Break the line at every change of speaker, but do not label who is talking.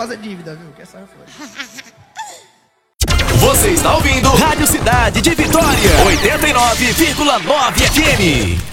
fazer dívida, viu? Quer sair fora.
Você está ouvindo Rádio Cidade de Vitória 89,9 FM.